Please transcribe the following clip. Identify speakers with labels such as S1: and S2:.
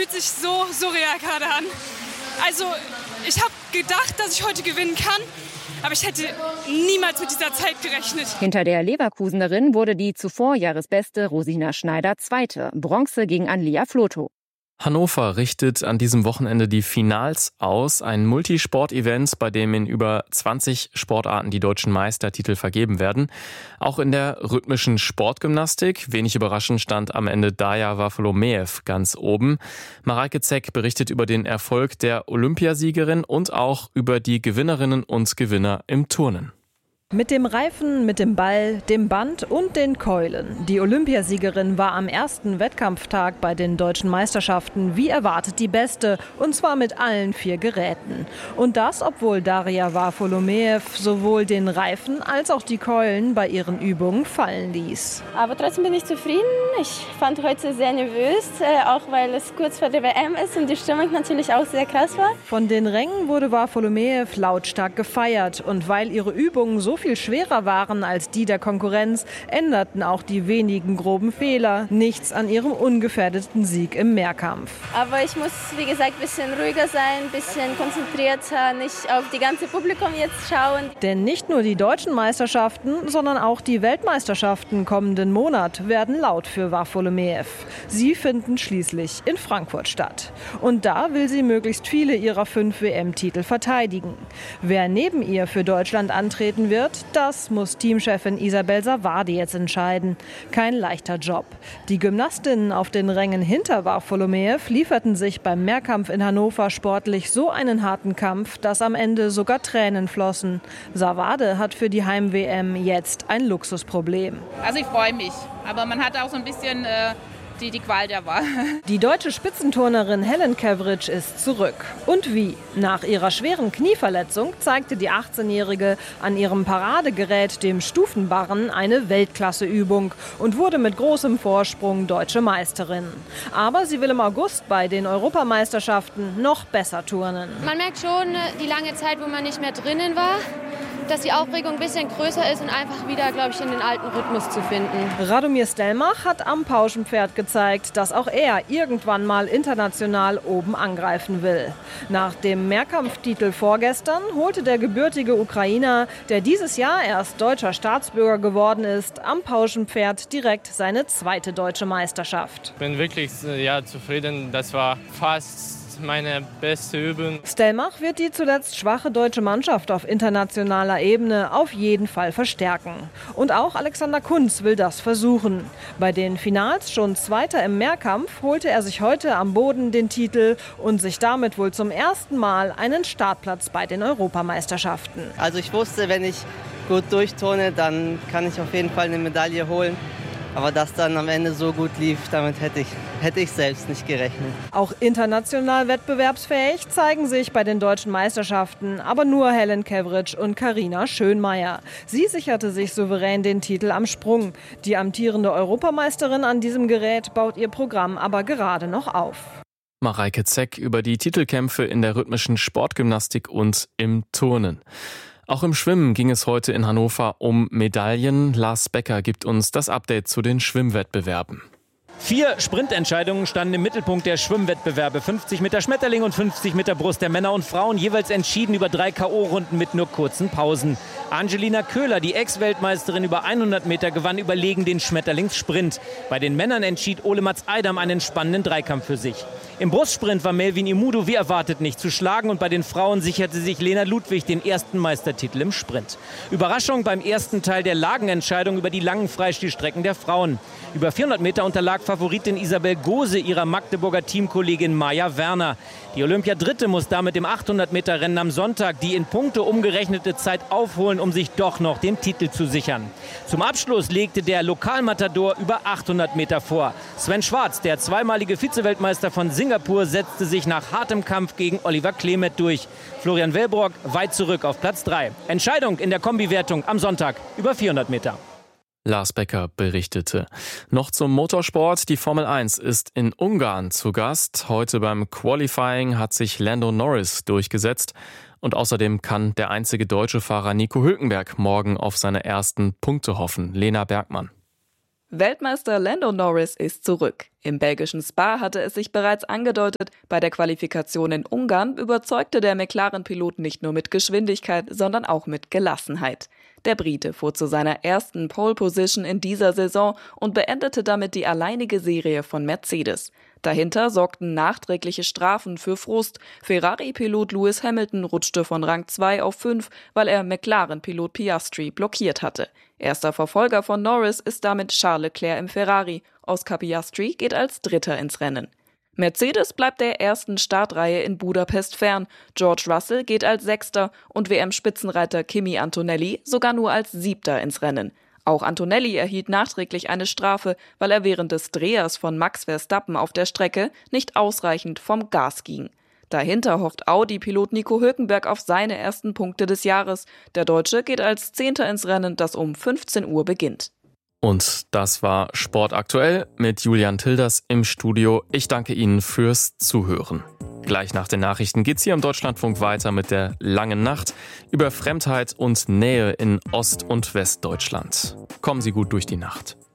S1: fühlt sich so surreal gerade an. Also ich habe gedacht, dass ich heute gewinnen kann, aber ich hätte niemals mit dieser Zeit gerechnet.
S2: Hinter der Leverkusenerin wurde die zuvor Jahresbeste Rosina Schneider Zweite. Bronze gegen Anlia Flotow.
S3: Hannover richtet an diesem Wochenende die Finals aus, ein Multisport-Event, bei dem in über 20 Sportarten die deutschen Meistertitel vergeben werden. Auch in der rhythmischen Sportgymnastik, wenig überraschend, stand am Ende Darja Wafolomeev ganz oben. Mareike Zeck berichtet über den Erfolg der Olympiasiegerin und auch über die Gewinnerinnen und Gewinner im Turnen.
S4: Mit dem Reifen, mit dem Ball, dem Band und den Keulen. Die Olympiasiegerin war am ersten Wettkampftag bei den deutschen Meisterschaften wie erwartet die Beste, und zwar mit allen 4 Geräten. Und das, obwohl Darja Wafolomeev sowohl den Reifen als auch die Keulen bei ihren Übungen fallen ließ.
S5: Aber trotzdem bin ich zufrieden. Ich fand heute sehr nervös, auch weil es kurz vor der WM ist und die Stimmung natürlich auch sehr krass war.
S4: Von den Rängen wurde Wafolomeev lautstark gefeiert, und weil ihre Übungen so viel schwerer waren als die der Konkurrenz, änderten auch die wenigen groben Fehler nichts an ihrem ungefährdeten Sieg im Mehrkampf.
S5: Aber ich muss, wie gesagt, ein bisschen ruhiger sein, ein bisschen konzentrierter, nicht auf die ganze Publikum jetzt schauen.
S4: Denn nicht nur die deutschen Meisterschaften, sondern auch die Weltmeisterschaften kommenden Monat werden laut für Wafolomeev. Sie finden schließlich in Frankfurt statt. Und da will sie möglichst viele ihrer 5 WM-Titel verteidigen. Wer neben ihr für Deutschland antreten wird, das muss Teamchefin Isabel Savardi jetzt entscheiden. Kein leichter Job. Die Gymnastinnen auf den Rängen hinter Wafolomeev lieferten sich beim Mehrkampf in Hannover sportlich so einen harten Kampf, dass am Ende sogar Tränen flossen. Savardi hat für die Heim-WM jetzt ein Luxusproblem.
S6: Also ich freue mich, aber man hat auch so ein bisschen die Qual der Wahl.
S4: Die deutsche Spitzenturnerin Helen Cavridge ist zurück. Und wie? Nach ihrer schweren Knieverletzung zeigte die 18-Jährige an ihrem Paradegerät, dem Stufenbarren, eine Weltklasseübung und wurde mit großem Vorsprung deutsche Meisterin. Aber sie will im August bei den Europameisterschaften noch besser turnen.
S7: Man merkt schon die lange Zeit, wo man nicht mehr drinnen war, dass die Aufregung ein bisschen größer ist und einfach wieder, glaube ich, in den alten Rhythmus zu finden.
S4: Radomir Stelmach hat am Pauschenpferd gezeigt, dass auch er irgendwann mal international oben angreifen will. Nach dem Mehrkampftitel vorgestern holte der gebürtige Ukrainer, der dieses Jahr erst deutscher Staatsbürger geworden ist, am Pauschenpferd direkt seine 2. deutsche Meisterschaft.
S8: Ich bin wirklich zufrieden. Das war fast meine beste Übung.
S4: Stelmach wird die zuletzt schwache deutsche Mannschaft auf internationaler Ebene auf jeden Fall verstärken. Und auch Alexander Kunz will das versuchen. Bei den Finals schon Zweiter im Mehrkampf holte er sich heute am Boden den Titel und sich damit wohl zum ersten Mal einen Startplatz bei den Europameisterschaften.
S9: Also ich wusste, wenn ich gut durchturne, dann kann ich auf jeden Fall eine Medaille holen. Aber dass dann am Ende so gut lief, damit hätte ich selbst nicht gerechnet.
S4: Auch international wettbewerbsfähig zeigen sich bei den deutschen Meisterschaften aber nur Helen Cavridge und Carina Schönmeier. Sie sicherte sich souverän den Titel am Sprung. Die amtierende Europameisterin an diesem Gerät baut ihr Programm aber gerade noch auf.
S3: Mareike Zeck über die Titelkämpfe in der rhythmischen Sportgymnastik und im Turnen. Auch im Schwimmen ging es heute in Hannover um Medaillen. Lars Becker gibt uns das Update zu den Schwimmwettbewerben.
S10: 4 Sprintentscheidungen standen im Mittelpunkt der Schwimmwettbewerbe. 50 Meter Schmetterling und 50 Meter Brust der Männer und Frauen, jeweils entschieden über 3 K.O.-Runden mit nur kurzen Pausen. Angelina Köhler, die Ex-Weltmeisterin über 100 Meter, gewann überlegen den Schmetterlingssprint. Bei den Männern entschied Ole Mats Eidam einen spannenden Dreikampf für sich. Im Brustsprint war Melvin Imudu wie erwartet nicht zu schlagen und bei den Frauen sicherte sich Lena Ludwig den ersten Meistertitel im Sprint. Überraschung beim ersten Teil der Lagenentscheidung über die langen Freistilstrecken der Frauen. Über 400 Meter unterlag Favoritin Isabel Gose ihrer Magdeburger Teamkollegin Maja Werner. Die Olympiadritte muss damit im 800-Meter-Rennen am Sonntag die in Punkte umgerechnete Zeit aufholen, um sich doch noch den Titel zu sichern. Zum Abschluss legte der Lokalmatador über 800 Meter vor. Sven Schwarz, der zweimalige Vizeweltmeister von Singapur, setzte sich nach hartem Kampf gegen Oliver Klemet durch. Florian Wellbrock weit zurück auf Platz 3. Entscheidung in der Kombiwertung am Sonntag über 400 Meter.
S3: Lars Becker berichtete. Noch zum Motorsport. Die Formel 1 ist in Ungarn zu Gast. Heute beim Qualifying hat sich Lando Norris durchgesetzt. Und außerdem kann der einzige deutsche Fahrer Nico Hülkenberg morgen auf seine ersten Punkte hoffen. Lena Bergmann.
S11: Weltmeister Lando Norris ist zurück. Im belgischen Spa hatte es sich bereits angedeutet, bei der Qualifikation in Ungarn überzeugte der McLaren-Pilot nicht nur mit Geschwindigkeit, sondern auch mit Gelassenheit. Der Brite fuhr zu seiner ersten Pole-Position in dieser Saison und beendete damit die alleinige Serie von Mercedes. Dahinter sorgten nachträgliche Strafen für Frust. Ferrari-Pilot Lewis Hamilton rutschte von Rang 2 auf 5, weil er McLaren-Pilot Piastri blockiert hatte. Erster Verfolger von Norris ist damit Charles Leclerc im Ferrari. Oscar Piastri geht als Dritter ins Rennen. Mercedes bleibt der ersten Startreihe in Budapest fern. George Russell geht als Sechster und WM-Spitzenreiter Kimi Antonelli sogar nur als Siebter ins Rennen. Auch Antonelli erhielt nachträglich eine Strafe, weil er während des Drehers von Max Verstappen auf der Strecke nicht ausreichend vom Gas ging. Dahinter hofft Audi-Pilot Nico Hülkenberg auf seine ersten Punkte des Jahres. Der Deutsche geht als Zehnter ins Rennen, das um 15 Uhr beginnt.
S3: Und das war Sport aktuell mit Julian Tilders im Studio. Ich danke Ihnen fürs Zuhören. Gleich nach den Nachrichten geht's hier im Deutschlandfunk weiter mit der langen Nacht über Fremdheit und Nähe in Ost- und Westdeutschland. Kommen Sie gut durch die Nacht.